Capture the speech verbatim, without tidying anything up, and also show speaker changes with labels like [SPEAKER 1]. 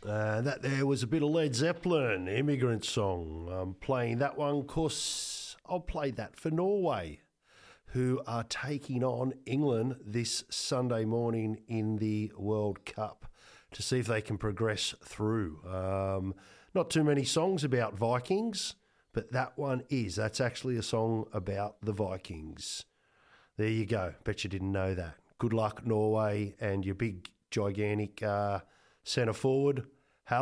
[SPEAKER 1] Uh, that there was a bit of Led Zeppelin, Immigrant Song. I'm playing that one because I'll play that for Norway, who are taking on England this Sunday morning in the World Cup to see if they can progress through. Um, not too many songs about Vikings, but that one is. That's actually a song about the Vikings. There you go. Bet you didn't know that. Good luck, Norway, and your big, gigantic uh, centre forward.